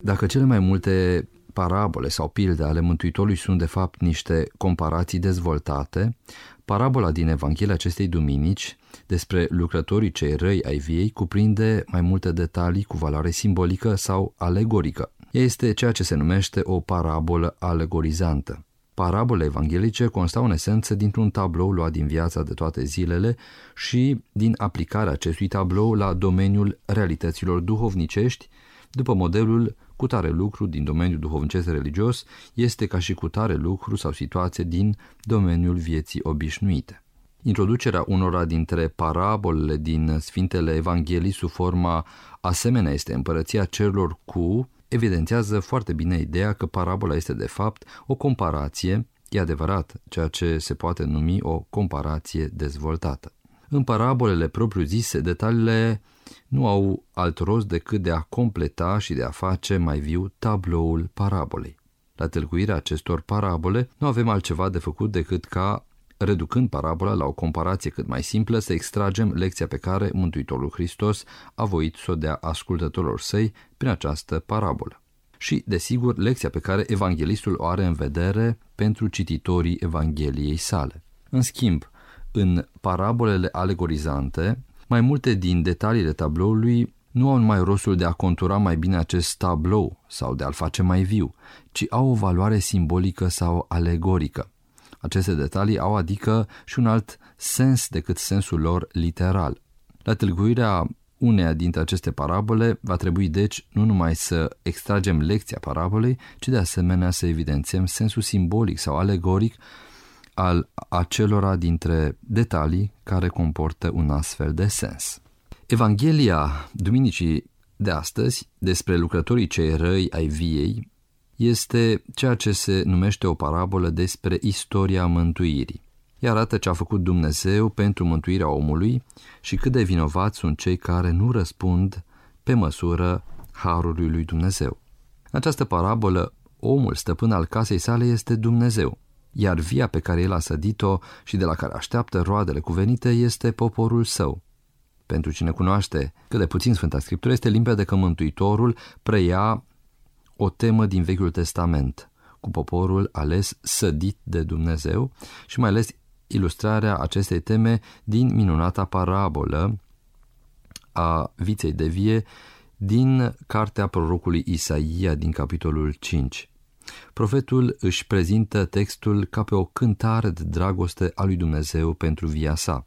Dacă cele mai multe parabole sau pilde ale Mântuitorului sunt de fapt niște comparații dezvoltate, parabola din Evanghelia acestei duminici despre lucrătorii cei răi ai viei cuprinde mai multe detalii cu valoare simbolică sau alegorică. Ea este ceea ce se numește o parabolă alegorizantă. Parabolele evanghelice constau în esență dintr-un tablou luat din viața de toate zilele și din aplicarea acestui tablou la domeniul realităților duhovnicești, după modelul cutare lucru din domeniul duhovnicesc religios este ca și cutare lucru sau situație din domeniul vieții obișnuite. Introducerea unora dintre parabolele din Sfintele Evanghelii sub forma asemenea este împărăția cerurilor cu evidențiază foarte bine ideea că parabola este de fapt o comparație, e adevărat, ceea ce se poate numi o comparație dezvoltată. În parabolele propriu-zise, detaliile nu au alt rost decât de a completa și de a face mai viu tabloul parabolei. La tâlcuirea acestor parabole nu avem altceva de făcut decât ca, reducând parabola la o comparație cât mai simplă, să extragem lecția pe care Mântuitorul Hristos a voit să o dea ascultătorilor săi prin această parabolă. Și, desigur, lecția pe care evanghelistul o are în vedere pentru cititorii Evangheliei sale. În schimb, în parabolele alegorizante, mai multe din detaliile tabloului nu au numai rostul de a contura mai bine acest tablou sau de a-l face mai viu, ci au o valoare simbolică sau alegorică. Aceste detalii au adică și un alt sens decât sensul lor literal. La tâlcuirea uneia dintre aceste parabole va trebui deci nu numai să extragem lecția parabolei, ci de asemenea să evidențiem sensul simbolic sau alegoric al acelora dintre detalii care comportă un astfel de sens. Evanghelia duminicii de astăzi despre lucrătorii cei răi ai viei este ceea ce se numește o parabolă despre istoria mântuirii. Ea arată ce a făcut Dumnezeu pentru mântuirea omului și cât de vinovați sunt cei care nu răspund pe măsură harului lui Dumnezeu. În această parabolă, omul stăpân al casei sale este Dumnezeu, iar via pe care el a sădit-o și de la care așteaptă roadele cuvenite este poporul său. Pentru cine cunoaște cât de puțin Sfânta Scriptură, este limpede că Mântuitorul preia o temă din Vechiul Testament, cu poporul ales sădit de Dumnezeu și mai ales ilustrarea acestei teme din minunata parabolă a viței de vie din cartea prorocului Isaia din capitolul 5. Profetul își prezintă textul ca pe o cântare de dragoste a lui Dumnezeu pentru via sa.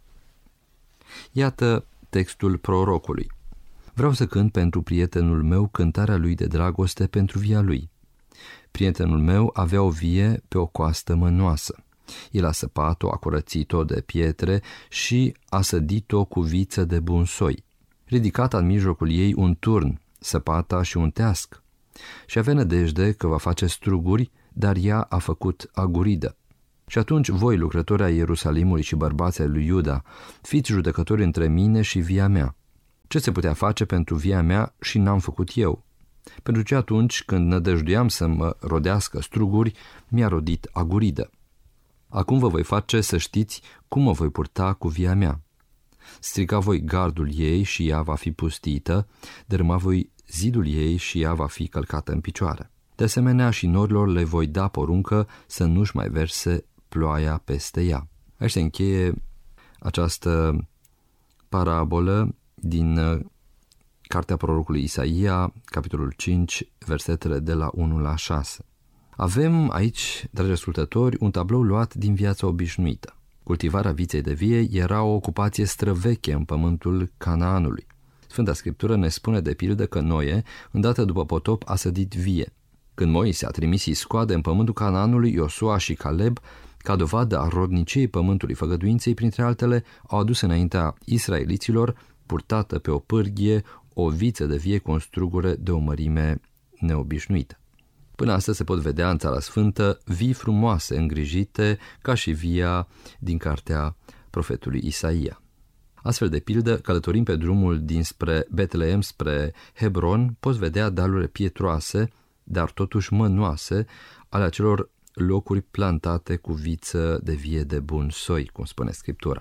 Iată textul prorocului. Vreau să cânt pentru prietenul meu cântarea lui de dragoste pentru via lui. Prietenul meu avea o vie pe o coastă mănoasă. El a săpat-o, a curățit-o de pietre și a sădit-o cu viță de bun soi. Ridicat în mijlocul ei un turn, săpata și un teasc. Și avea nădejde că va face struguri, dar ea a făcut aguridă. Și atunci voi, lucrători ai Ierusalimului și bărbații ai lui Iuda, fiți judecători între mine și via mea. Ce se putea face pentru via mea și n-am făcut eu? Pentru ce atunci când nădăjduiam să mă rodească struguri, mi-a rodit aguridă. Acum vă voi face să știți cum mă voi purta cu via mea. Strica voi gardul ei și ea va fi pustită, dărâma voi zidul ei și ea va fi călcată în picioare. De asemenea și norilor le voi da poruncă să nu-și mai verse ploaia peste ea. Aici se încheie această parabolă din cartea prorocului Isaia, capitolul 5, versetele de la 1 la 6. Avem aici, dragi ascultători, un tablou luat din viața obișnuită. Cultivarea viței de vie era o ocupație străveche în pământul Canaanului. Sfânta Scriptură ne spune de pildă că Noe, îndată după potop, a sădit vie. Când Moise a trimis să-i scoade în pământul Canaanului, Iosua și Caleb, ca dovadă a rodniciei pământului făgăduinței, printre altele, au adus înaintea israeliților, purtată pe o pârghie, o viță de vie cu o strugure de o mărime neobișnuită. Până astăzi se pot vedea în Țara Sfântă vii frumoase, îngrijite, ca și via din cartea profetului Isaia. Astfel de pildă, călătorind pe drumul dinspre Betleem spre Hebron, poți vedea dealurile pietroase, dar totuși mănoase, ale acelor locuri plantate cu viță de vie de bun soi, cum spune Scriptura.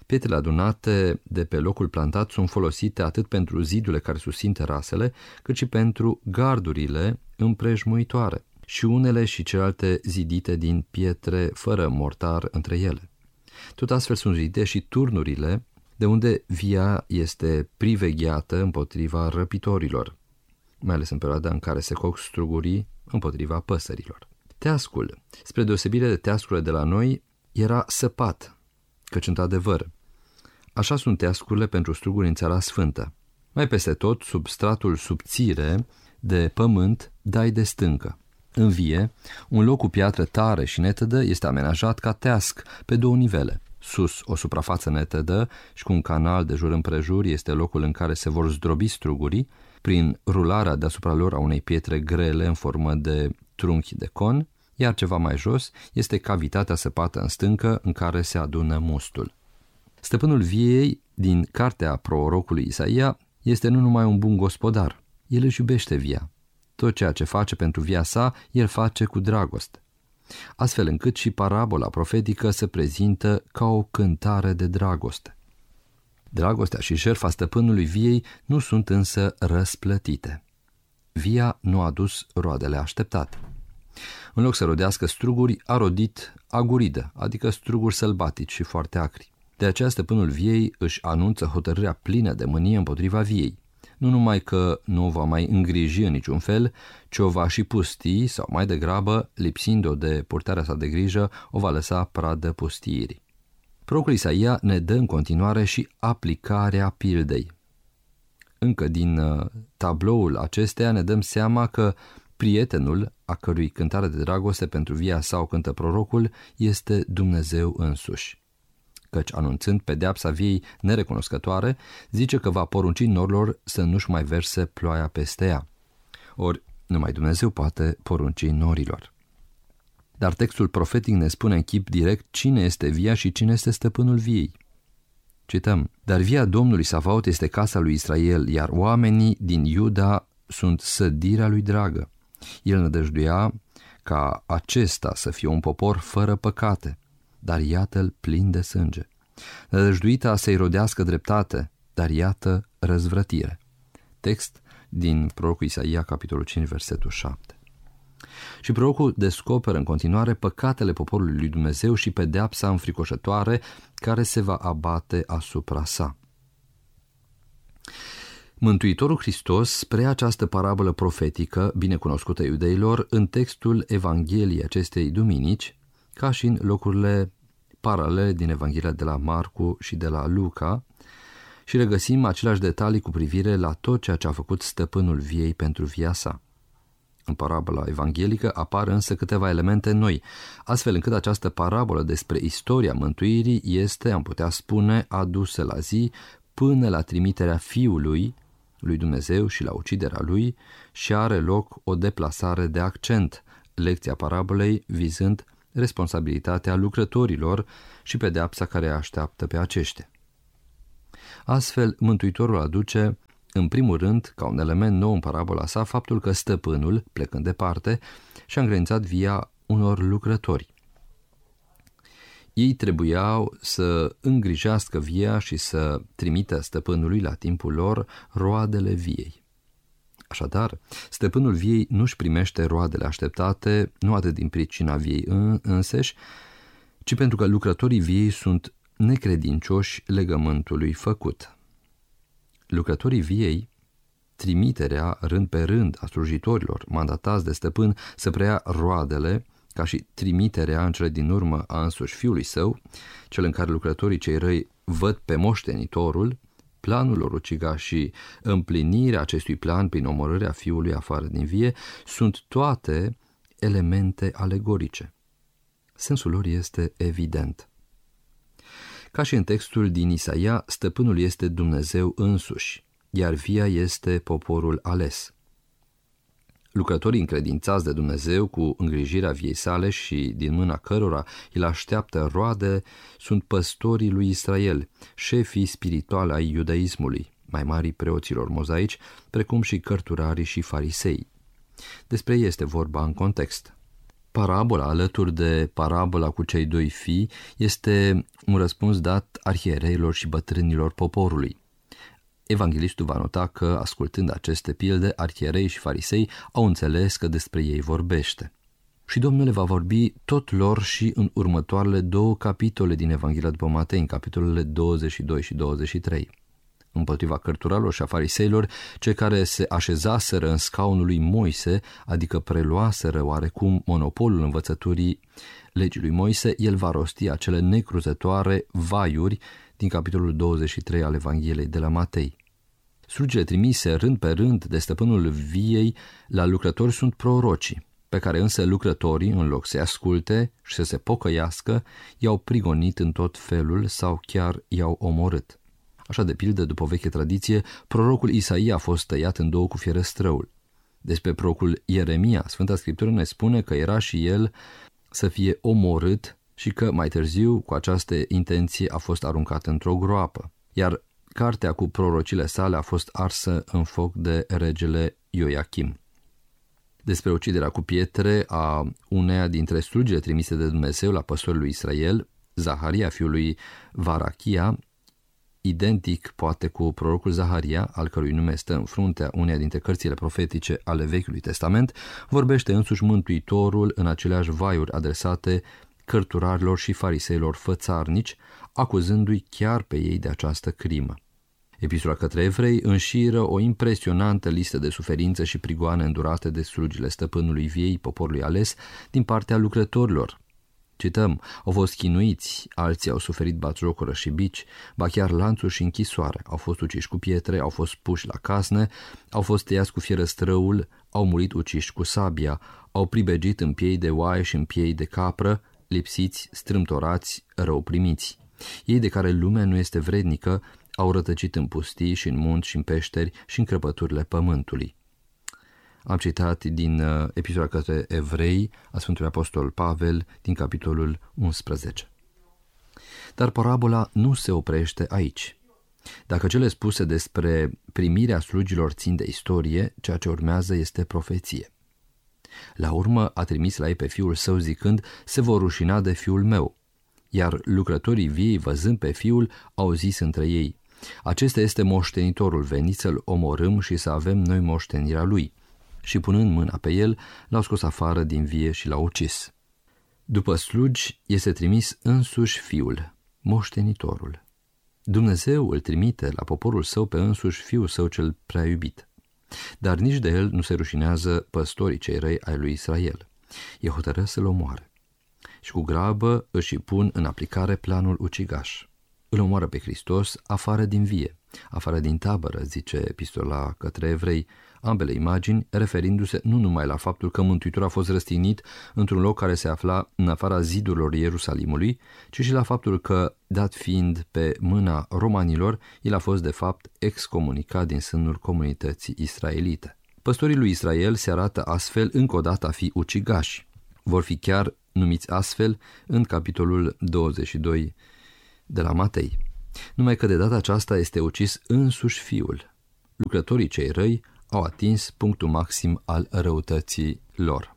Pietrele adunate de pe locul plantat sunt folosite atât pentru zidurile care susțin terasele, cât și pentru gardurile împrejmuitoare și unele și celelalte zidite din pietre fără mortar între ele. Tot astfel sunt zidite și turnurile de unde via este privegheată împotriva răpitorilor, mai ales în perioada în care se coc strugurii împotriva păsărilor. Teascul, spre deosebire de teascurile de la noi, era săpat, căci într-adevăr, așa sunt teascurile pentru struguri în Țara Sfântă. Mai peste tot, sub stratul subțire de pământ, dai de stâncă. În vie, un loc cu piatră tare și netedă este amenajat ca teasc pe 2 nivele. Sus, o suprafață netedă și cu un canal de jur împrejur este locul în care se vor zdrobi strugurii, prin rularea deasupra lor a unei pietre grele în formă de trunchi de con, iar ceva mai jos este cavitatea săpată în stâncă în care se adună mustul. Stăpânul viei din cartea prorocului Isaia este nu numai un bun gospodar, el își iubește via. Tot ceea ce face pentru via sa, el face cu dragoste. Astfel încât și parabola profetică se prezintă ca o cântare de dragoste. Dragostea și jertfa stăpânului viei nu sunt însă răsplătite. Via nu a dus roadele așteptate. În loc să rodească struguri, a rodit aguridă, adică struguri sălbatici și foarte acri. De aceea stăpânul viei își anunță hotărârea plină de mânie împotriva viei. Nu numai că nu o va mai îngriji în niciun fel, ci o va și pusti sau mai degrabă, lipsind-o de purtarea sa de grijă, o va lăsa pradă pustiirii. Prorocul Isaia ne dă în continuare și aplicarea pildei. Încă din tabloul acesteia ne dăm seama că prietenul, a cărui cântare de dragoste pentru via sa o cântă prorocul, este Dumnezeu însuși. Căci, anunțând pedeapsa viei nerecunoscătoare, zice că va porunci norilor să nu-și mai verse ploaia peste ea. Ori, numai Dumnezeu poate porunci norilor. Dar textul profetic ne spune în chip direct cine este via și cine este stăpânul viei. Cităm: dar via Domnului Savaot este casa lui Israel, iar oamenii din Iuda sunt sădirea lui dragă. El nădăjduia ca acesta să fie un popor fără păcate, dar iată-l plin de sânge. Nădăjduita să-i rodească dreptate, dar iată răzvrătire. Text din prorocul Isaia, capitolul 5, versetul 7. Și prorocul descoperă în continuare păcatele poporului lui Dumnezeu și pedeapsa înfricoșătoare care se va abate asupra sa. Mântuitorul Hristos preia această parabolă profetică, binecunoscută iudeilor, în textul Evangheliei acestei duminici, ca și în locurile paralele din Evanghelia de la Marcu și de la Luca, și regăsim aceleași detalii cu privire la tot ceea ce a făcut stăpânul viei pentru via sa. În parabola evanghelică apar însă câteva elemente noi, astfel încât această parabolă despre istoria mântuirii este, am putea spune, adusă la zi până la trimiterea Fiului lui Dumnezeu și la uciderea lui și are loc o deplasare de accent, lecția parabolei vizând responsabilitatea lucrătorilor și pedeapsa care așteaptă pe aceștia. Astfel, Mântuitorul aduce, în primul rând, ca un element nou în parabola sa, faptul că stăpânul, plecând departe, și-a îngrențat via unor lucrători. Ei trebuiau să îngrijească via și să trimită stăpânului la timpul lor roadele viei. Așadar, stăpânul viei nu-și primește roadele așteptate, nu atât din pricina viei înseși, ci pentru că lucrătorii viei sunt necredincioși legământului făcut. Lucrătorii viei, trimiterea rând pe rând a slujitorilor mandatați de stăpân să preia roadele, ca și trimiterea în cele din urmă a însuși fiului său, cel în care lucrătorii cei răi văd pe moștenitorul, planul lor ucigaș și împlinirea acestui plan prin omorârea fiului afară din vie, sunt toate elemente alegorice. Sensul lor este evident. Ca și în textul din Isaia, stăpânul este Dumnezeu însuși, iar via este poporul ales. Lucrătorii încredințați de Dumnezeu cu îngrijirea viei sale și din mâna cărora îl așteaptă roade sunt păstorii lui Israel, șefii spirituali ai iudaismului, mai mari preoților mozaici, precum și cărturarii și farisei. Despre ei este vorba în context. Parabola, alături de parabola cu cei doi fii, este un răspuns dat arhiereilor și bătrânilor poporului. Evanghelistul va nota că, ascultând aceste pilde, arhierei și farisei au înțeles că despre ei vorbește. Și Domnul le va vorbi tot lor și în următoarele 2 capitole din Evanghelia după Matei, în capitolele 22 și 23. Împotriva cărturarilor și a fariseilor, cei care se așezaseră în scaunul lui Moise, adică preluaseră oarecum monopolul învățăturii legii lui Moise, el va rosti acele necruzătoare vaiuri din capitolul 23 al Evangheliei de la Matei. Slugile trimise rând pe rând de stăpânul viei la lucrători sunt prorocii, pe care însă lucrătorii, în loc să-i asculte și să se pocăiască, i-au prigonit în tot felul sau chiar i-au omorât. Așa de pildă, după veche tradiție, prorocul Isaia a fost tăiat în 2 cu fierăstrăul. Despre prorocul Ieremia, Sfânta Scriptură ne spune că era și el să fie omorât și că mai târziu, cu această intenție, a fost aruncat într-o groapă. Iar cartea cu prorocile sale a fost arsă în foc de regele Ioachim. Despre uciderea cu pietre a uneia dintre slugile trimise de Dumnezeu la păstorul lui Israel, Zaharia, fiul lui Varachia, identic poate cu prorocul Zaharia, al cărui nume stă în fruntea uneia dintre cărțile profetice ale Vechiului Testament, vorbește însuși Mântuitorul în aceleași vaiuri adresate cărturarilor și fariseilor fățarnici, acuzându-i chiar pe ei de această crimă. Epistola către evrei înșiră o impresionantă listă de suferință și prigoane îndurate de slugile stăpânului viei, poporului ales, din partea lucrătorilor. Cităm, au fost chinuiți, alții au suferit batjocură și bici, ba chiar lanțuri și închisoare, au fost uciși cu pietre, au fost puși la casne, au fost tăiați cu fierăstrăul, au murit uciși cu sabia, au pribegit în piei de oaie și în piei de capră, lipsiți, strâmtorați, rău primiți. Ei de care lumea nu este vrednică, au rătăcit în pustii și în munți și în peșteri și în crăpăturile pământului. Am citat din epistola către evrei a Sfântului Apostol Pavel din capitolul 11. Dar parabola nu se oprește aici. Dacă cele spuse despre primirea slugilor țin de istorie, ceea ce urmează este profeție. La urmă a trimis la ei pe fiul său zicând, se vor rușina de fiul meu. Iar lucrătorii viei, văzând pe fiul, au zis între ei, acesta este moștenitorul, veniți să-l omorâm și să avem noi moștenirea lui. Și punând mâna pe el, l-au scos afară din vie și l-au ucis. După slugi este trimis însuși fiul, moștenitorul. Dumnezeu îl trimite la poporul său pe însuși fiul său cel prea iubit. Dar nici de el nu se rușinează păstorii cei răi ai lui Israel. E hotărât să-l omoare. Și cu grabă își pun în aplicare planul ucigaș. Îl omoară pe Hristos afară din vie, afară din tabără, zice epistola către evrei, ambele imagini referindu-se nu numai la faptul că Mântuitorul a fost răstignit într-un loc care se afla în afara zidurilor Ierusalimului, ci și la faptul că, dat fiind pe mâna romanilor, el a fost de fapt excomunicat din sânul comunității israelite. Păstorii lui Israel se arată astfel încă o dată a fi ucigași. Vor fi chiar numiți astfel în capitolul 22 de la Matei. Numai că de data aceasta este ucis însuși fiul. Lucrătorii cei răi au atins punctul maxim al răutății lor.